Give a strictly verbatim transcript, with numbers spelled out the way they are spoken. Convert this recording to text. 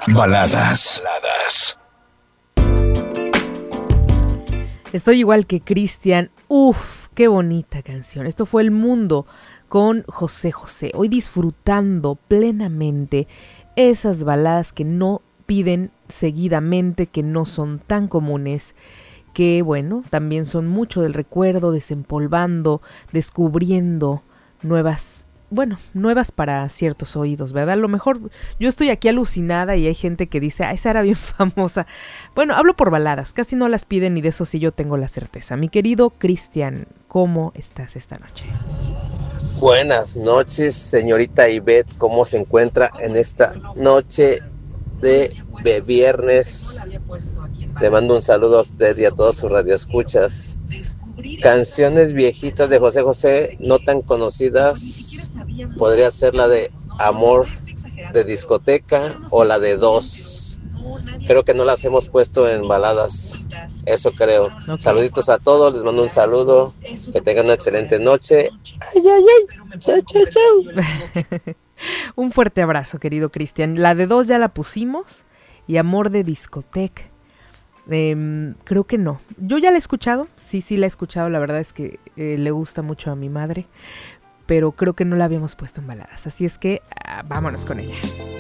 Baladas. Baladas. Estoy igual que Cristian. Uf, qué bonita canción. Esto fue El Mundo con José José. Hoy disfrutando plenamente esas baladas que no piden seguidamente, que no son tan comunes, que bueno, también son mucho del recuerdo, desempolvando, descubriendo nuevas, bueno, nuevas para ciertos oídos, ¿verdad? A lo mejor yo estoy aquí alucinada y hay gente que dice, ah, esa era bien famosa. Bueno, hablo por baladas, casi no las piden y de eso sí yo tengo la certeza. Mi querido Cristian, ¿cómo estás esta noche? Buenas noches, señorita Ivette, ¿cómo se encuentra en esta noche de, de viernes? Le mando un saludo a usted y a todos sus radioescuchas. Canciones viejitas de José José, no tan conocidas, podría ser la de Amor de Discoteca o la de Dos. Creo que no las hemos puesto en baladas, eso creo. Okay. Saluditos a todos, les mando un saludo, que tengan una excelente noche. Ay, ay, ay. Chau, chau, chau. Un fuerte abrazo, querido Cristian. La de Dos ya la pusimos y Amor de Discoteca. Eh, creo que no. Yo ya la he escuchado, sí, sí la he escuchado, la verdad es que eh, le gusta mucho a mi madre, pero creo que no la habíamos puesto en baladas, así es que ah, vámonos con ella.